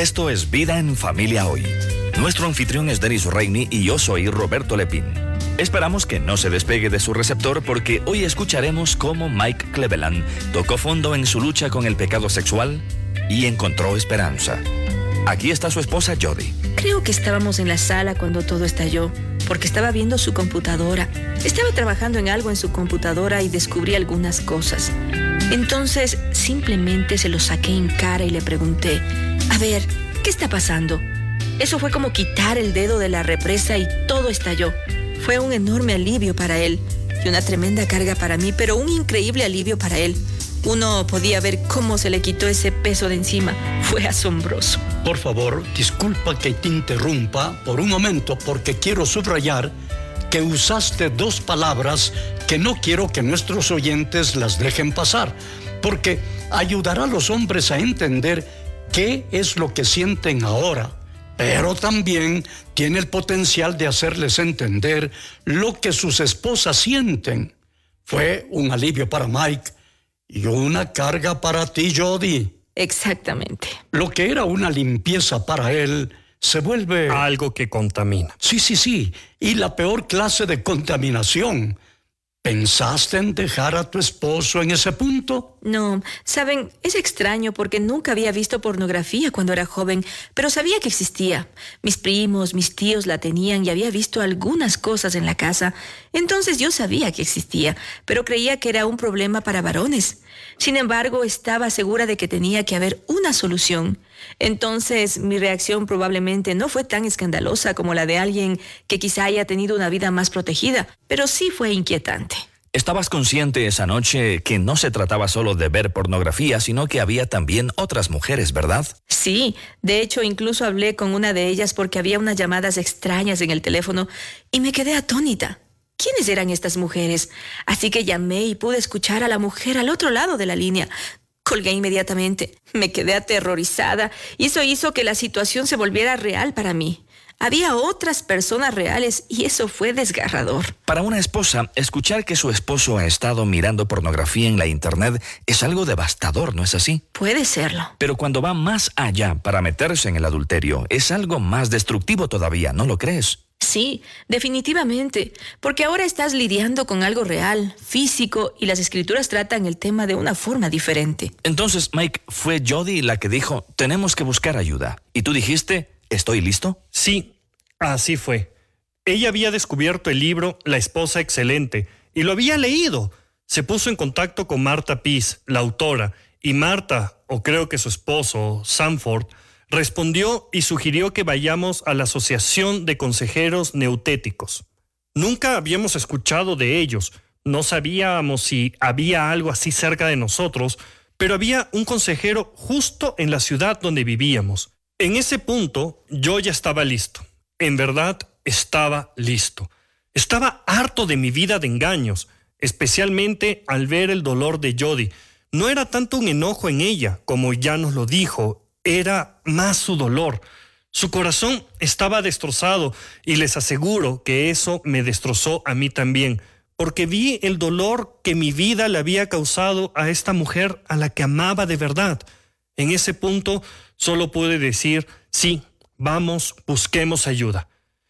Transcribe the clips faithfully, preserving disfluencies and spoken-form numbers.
Esto es Vida en Familia Hoy. Nuestro anfitrión es Denis Reini y yo soy Roberto Lepín. Esperamos que no se despegue de su receptor porque hoy escucharemos cómo Mike Cleveland tocó fondo en su lucha con el pecado sexual y encontró esperanza. Aquí está su esposa Jody. Creo que estábamos en la sala cuando todo estalló, porque estaba viendo su computadora. Estaba trabajando en algo en su computadora y descubrí algunas cosas. Entonces, simplemente se lo saqué en cara y le pregunté, a ver, ¿qué está pasando? Eso fue como quitar el dedo de la represa y todo estalló. Fue un enorme alivio para él y una tremenda carga para mí, pero un increíble alivio para él. Uno podía ver cómo se le quitó ese peso de encima. Fue asombroso. Por favor, disculpa que te interrumpa por un momento porque quiero subrayar que usaste dos palabras que no quiero que nuestros oyentes las dejen pasar, porque ayudará a los hombres a entender qué es lo que sienten ahora, pero también tiene el potencial de hacerles entender lo que sus esposas sienten. Fue un alivio para Mike y una carga para ti, Jody. Exactamente. Lo que era una limpieza para él se vuelve algo que contamina. Sí, sí, sí. Y la peor clase de contaminación. ¿Pensaste en dejar a tu esposo en ese punto? No, saben, es extraño porque nunca había visto pornografía cuando era joven, pero sabía que existía. Mis primos, mis tíos la tenían y había visto algunas cosas en la casa. Entonces yo sabía que existía, pero creía que era un problema para varones. Sin embargo, estaba segura de que tenía que haber una solución. Entonces, mi reacción probablemente no fue tan escandalosa como la de alguien que quizá haya tenido una vida más protegida, pero sí fue inquietante. Estabas consciente esa noche que no se trataba solo de ver pornografía, sino que había también otras mujeres, ¿verdad? Sí, de hecho incluso hablé con una de ellas porque había unas llamadas extrañas en el teléfono y me quedé atónita. ¿Quiénes eran estas mujeres? Así que llamé y pude escuchar a la mujer al otro lado de la línea. Colgué inmediatamente. Me quedé aterrorizada y eso hizo que la situación se volviera real para mí. Había otras personas reales y eso fue desgarrador. Para una esposa, escuchar que su esposo ha estado mirando pornografía en la internet es algo devastador, ¿no es así? Puede serlo. Pero cuando va más allá para meterse en el adulterio, es algo más destructivo todavía, ¿no lo crees? Sí, definitivamente, porque ahora estás lidiando con algo real, físico, y las escrituras tratan el tema de una forma diferente. Entonces, Mike, fue Jody la que dijo, tenemos que buscar ayuda. ¿Y tú dijiste, estoy listo? Sí, así fue. Ella había descubierto el libro La esposa excelente y lo había leído. Se puso en contacto con Marta Pease, la autora, y Marta, o creo que su esposo, Sanford, respondió y sugirió que vayamos a la Asociación de Consejeros Neutéticos. Nunca habíamos escuchado de ellos, no sabíamos si había algo así cerca de nosotros, pero había un consejero justo en la ciudad donde vivíamos. En ese punto, yo ya estaba listo. En verdad, estaba listo. Estaba harto de mi vida de engaños, especialmente al ver el dolor de Jody. No era tanto un enojo en ella, como ya nos lo dijo, era más su dolor. Su corazón estaba destrozado y les aseguro que eso me destrozó a mí también, porque vi el dolor que mi vida le había causado a esta mujer a la que amaba de verdad. En ese punto solo pude decir, sí, vamos, busquemos ayuda.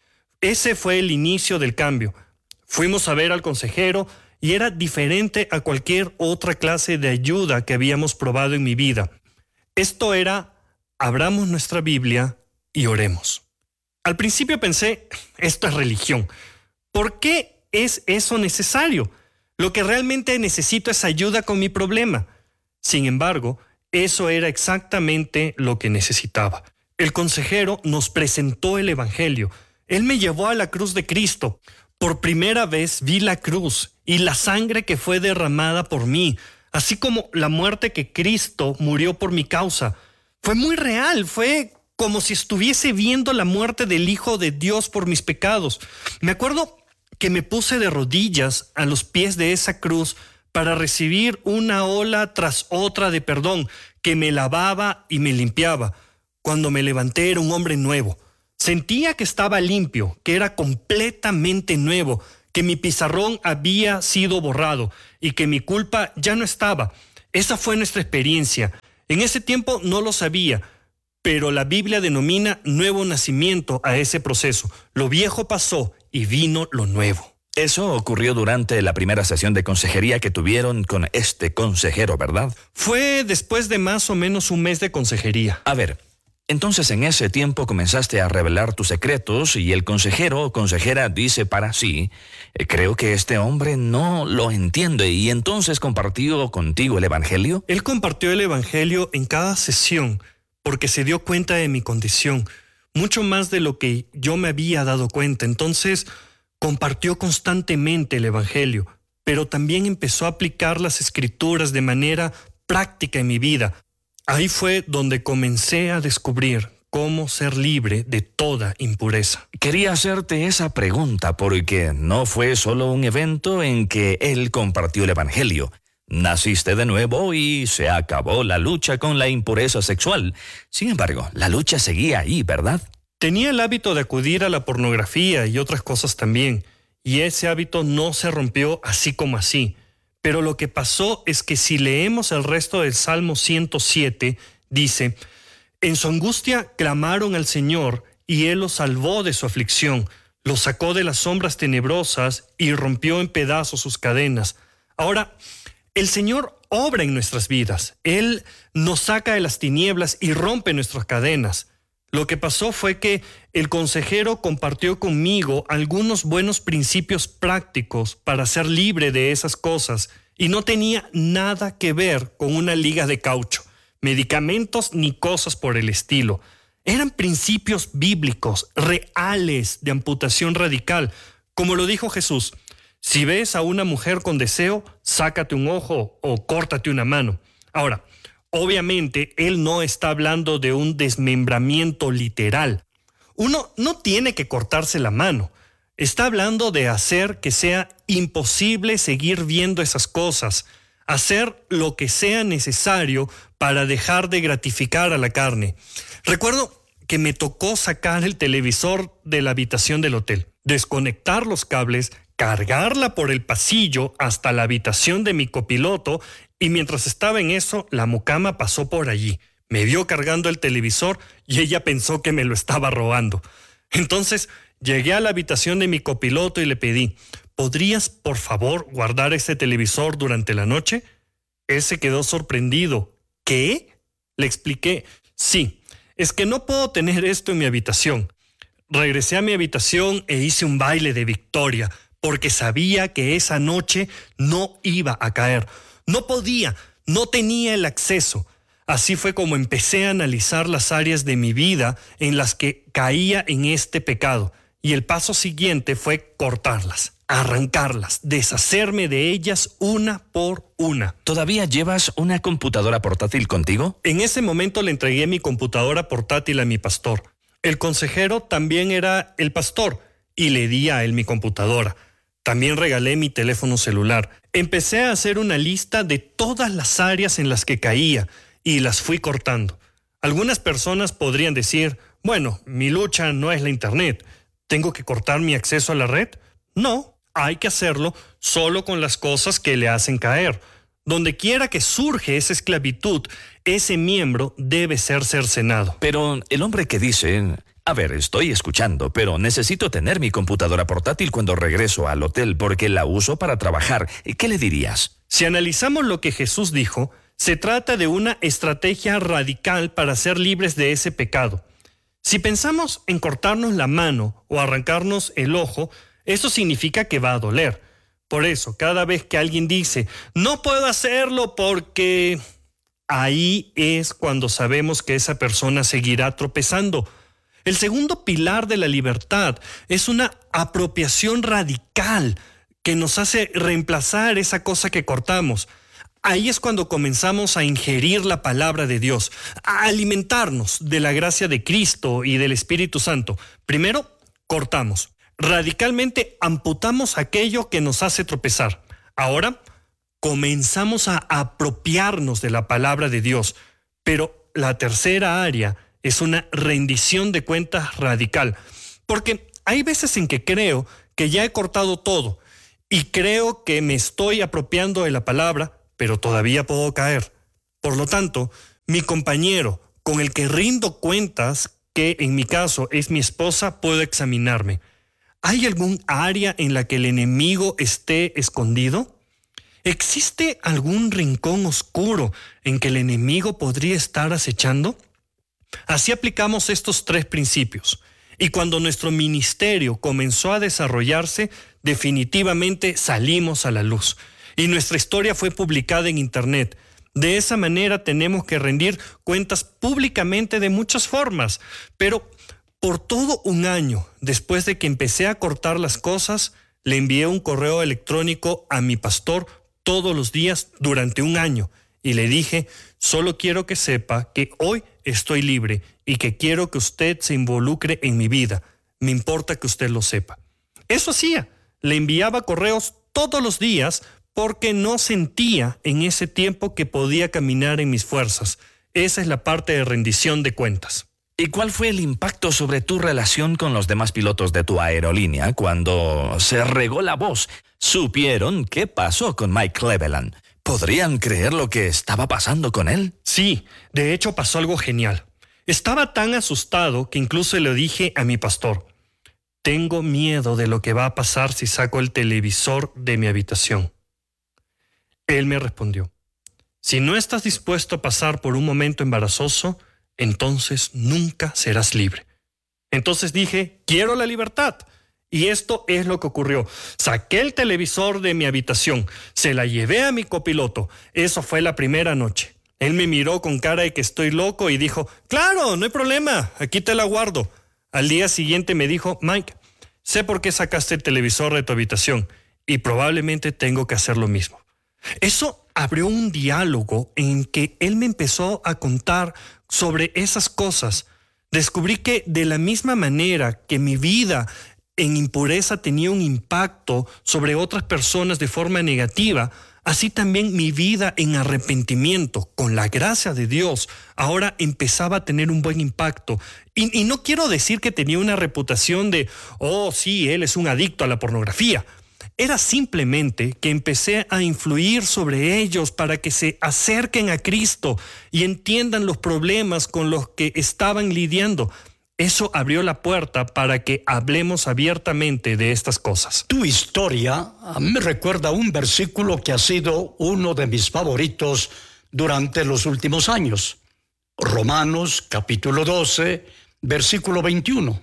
Ese fue el inicio del cambio. Fuimos a ver al consejero y era diferente a cualquier otra clase de ayuda que habíamos probado en mi vida. Esto era, abramos nuestra Biblia y oremos. Al principio pensé, esto es religión. ¿Por qué es eso necesario? Lo que realmente necesito es ayuda con mi problema. Sin embargo, eso era exactamente lo que necesitaba. El consejero nos presentó el Evangelio. Él me llevó a la cruz de Cristo. Por primera vez vi la cruz y la sangre que fue derramada por mí, así como la muerte que Cristo murió por mi causa. Fue muy real, fue como si estuviese viendo la muerte del Hijo de Dios por mis pecados. Me acuerdo que me puse de rodillas a los pies de esa cruz para recibir una ola tras otra de perdón que me lavaba y me limpiaba. Cuando me levanté era un hombre nuevo. Sentía que estaba limpio, que era completamente nuevo, que mi pizarrón había sido borrado y que mi culpa ya no estaba. Esa fue nuestra experiencia. En ese tiempo no lo sabía, pero la Biblia denomina nuevo nacimiento a ese proceso. Lo viejo pasó y vino lo nuevo. Eso ocurrió durante la primera sesión de consejería que tuvieron con este consejero, ¿verdad? Fue después de más o menos un mes de consejería. A ver, entonces en ese tiempo comenzaste a revelar tus secretos y el consejero o consejera dice para sí, eh, creo que este hombre no lo entiende, y entonces compartió contigo el evangelio. Él compartió el evangelio en cada sesión porque se dio cuenta de mi condición, mucho más de lo que yo me había dado cuenta. Entonces compartió constantemente el evangelio, pero también empezó a aplicar las escrituras de manera práctica en mi vida. Ahí fue donde comencé a descubrir cómo ser libre de toda impureza. Quería hacerte esa pregunta porque no fue solo un evento en que él compartió el evangelio. Naciste de nuevo y se acabó la lucha con la impureza sexual. Sin embargo, la lucha seguía ahí, ¿verdad? Tenía el hábito de acudir a la pornografía y otras cosas también, y ese hábito no se rompió así como así. Pero lo que pasó es que si leemos el resto del Salmo ciento siete, dice, en su angustia clamaron al Señor y Él los salvó de su aflicción, los sacó de las sombras tenebrosas y rompió en pedazos sus cadenas. Ahora, el Señor obra en nuestras vidas. Él nos saca de las tinieblas y rompe nuestras cadenas. Lo que pasó fue que el consejero compartió conmigo algunos buenos principios prácticos para ser libre de esas cosas y no tenía nada que ver con una liga de caucho, medicamentos ni cosas por el estilo. Eran principios bíblicos, reales, de amputación radical. Como lo dijo Jesús, si ves a una mujer con deseo, sácate un ojo o córtate una mano. Ahora, obviamente, él no está hablando de un desmembramiento literal. Uno no tiene que cortarse la mano. Está hablando de hacer que sea imposible seguir viendo esas cosas, hacer lo que sea necesario para dejar de gratificar a la carne. Recuerdo que me tocó sacar el televisor de la habitación del hotel, desconectar los cables, cargarla por el pasillo hasta la habitación de mi copiloto, y mientras estaba en eso, la mucama pasó por allí. Me vio cargando el televisor y ella pensó que me lo estaba robando. Entonces llegué a la habitación de mi copiloto y le pedí, ¿podrías por favor guardar ese televisor durante la noche? Él se quedó sorprendido. ¿Qué? Le expliqué, sí, es que no puedo tener esto en mi habitación. Regresé a mi habitación e hice un baile de victoria, porque sabía que esa noche no iba a caer. No podía, no tenía el acceso. Así fue como empecé a analizar las áreas de mi vida en las que caía en este pecado. Y el paso siguiente fue cortarlas, arrancarlas, deshacerme de ellas una por una. ¿Todavía llevas una computadora portátil contigo? En ese momento le entregué mi computadora portátil a mi pastor. El consejero también era el pastor y le di a él mi computadora. También regalé mi teléfono celular. Empecé a hacer una lista de todas las áreas en las que caía y las fui cortando. Algunas personas podrían decir, bueno, mi lucha no es la internet. ¿Tengo que cortar mi acceso a la red? No, hay que hacerlo solo con las cosas que le hacen caer. Donde quiera que surge esa esclavitud, ese miembro debe ser cercenado. Pero el hombre que dice, a ver, estoy escuchando, pero necesito tener mi computadora portátil cuando regreso al hotel porque la uso para trabajar, ¿qué le dirías? Si analizamos lo que Jesús dijo, se trata de una estrategia radical para ser libres de ese pecado. Si pensamos en cortarnos la mano o arrancarnos el ojo, eso significa que va a doler. Por eso, cada vez que alguien dice, no puedo hacerlo porque... ahí es cuando sabemos que esa persona seguirá tropezando. El segundo pilar de la libertad es una apropiación radical que nos hace reemplazar esa cosa que cortamos. Ahí es cuando comenzamos a ingerir la palabra de Dios, a alimentarnos de la gracia de Cristo y del Espíritu Santo. Primero, cortamos. Radicalmente amputamos aquello que nos hace tropezar. Ahora, comenzamos a apropiarnos de la palabra de Dios. Pero la tercera área es una rendición de cuentas radical. Porque hay veces en que creo que ya he cortado todo y creo que me estoy apropiando de la palabra, pero todavía puedo caer. Por lo tanto, mi compañero, con el que rindo cuentas, que en mi caso es mi esposa, puedo examinarme. ¿Hay algún área en la que el enemigo esté escondido? ¿Existe algún rincón oscuro en que el enemigo podría estar acechando? Así aplicamos estos tres principios. Y cuando nuestro ministerio comenzó a desarrollarse, definitivamente salimos a la luz. Y nuestra historia fue publicada en Internet. De esa manera tenemos que rendir cuentas públicamente de muchas formas. Pero por todo un año, después de que empecé a cortar las cosas, le envié un correo electrónico a mi pastor todos los días durante un año. Y le dije, solo quiero que sepa que hoy estoy libre y que quiero que usted se involucre en mi vida. Me importa que usted lo sepa. Eso hacía. Le enviaba correos todos los días porque no sentía en ese tiempo que podía caminar en mis fuerzas. Esa es la parte de rendición de cuentas. ¿Y cuál fue el impacto sobre tu relación con los demás pilotos de tu aerolínea cuando se regó la voz? ¿Supieron qué pasó con Mike Cleveland? ¿Podrían creer lo que estaba pasando con él? Sí, de hecho pasó algo genial. Estaba tan asustado que incluso le dije a mi pastor, tengo miedo de lo que va a pasar si saco el televisor de mi habitación. Él me respondió, si no estás dispuesto a pasar por un momento embarazoso, entonces nunca serás libre. Entonces dije, quiero la libertad. Y esto es lo que ocurrió. Saqué el televisor de mi habitación, se la llevé a mi copiloto. Eso fue la primera noche. Él me miró con cara de que estoy loco y dijo, claro, no hay problema, aquí te la guardo. Al día siguiente me dijo, Mike, sé por qué sacaste el televisor de tu habitación y probablemente tengo que hacer lo mismo. Eso abrió un diálogo en que él me empezó a contar sobre esas cosas. Descubrí que de la misma manera que mi vida en impureza tenía un impacto sobre otras personas de forma negativa, así también mi vida en arrepentimiento, con la gracia de Dios, ahora empezaba a tener un buen impacto. Y, y no quiero decir que tenía una reputación de, oh sí, él es un adicto a la pornografía. Era simplemente que empecé a influir sobre ellos para que se acerquen a Cristo y entiendan los problemas con los que estaban lidiando. Eso abrió la puerta para que hablemos abiertamente de estas cosas. Tu historia me recuerda un versículo que ha sido uno de mis favoritos durante los últimos años. Romanos capítulo doce, versículo veintiuno.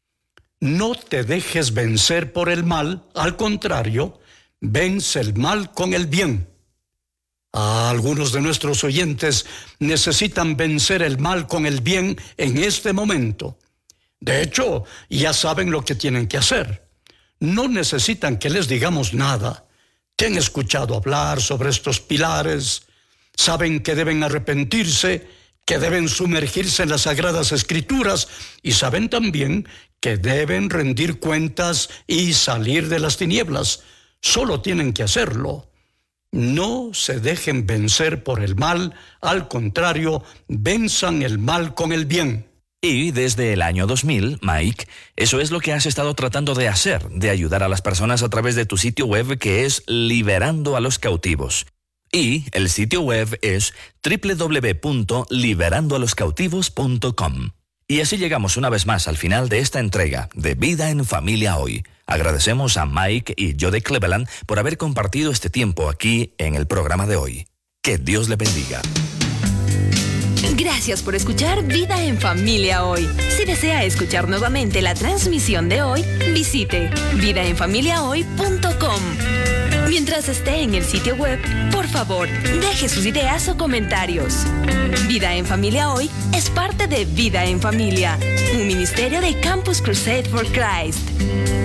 No te dejes vencer por el mal, al contrario, vence el mal con el bien. Ah, algunos de nuestros oyentes necesitan vencer el mal con el bien en este momento. De hecho, ya saben lo que tienen que hacer. No necesitan que les digamos nada. Te han escuchado hablar sobre estos pilares, saben que deben arrepentirse, que deben sumergirse en las Sagradas Escrituras y saben también que deben rendir cuentas y salir de las tinieblas. Solo tienen que hacerlo. No se dejen vencer por el mal, al contrario, venzan el mal con el bien. Y desde el año dos mil, Mike, eso es lo que has estado tratando de hacer, de ayudar a las personas a través de tu sitio web que es Liberando a los Cautivos. Y el sitio web es doble u doble u doble u punto liberando a los cautivos punto com. Y así llegamos una vez más al final de esta entrega de Vida en Familia Hoy. Agradecemos a Mike y Jody Cleveland por haber compartido este tiempo aquí en el programa de hoy. Que Dios le bendiga. Gracias por escuchar Vida en Familia Hoy. Si desea escuchar nuevamente la transmisión de hoy, visite vida en familia hoy punto com. Mientras esté en el sitio web, por favor, deje sus ideas o comentarios. Vida en Familia Hoy es parte de Vida en Familia, un ministerio de Campus Crusade for Christ.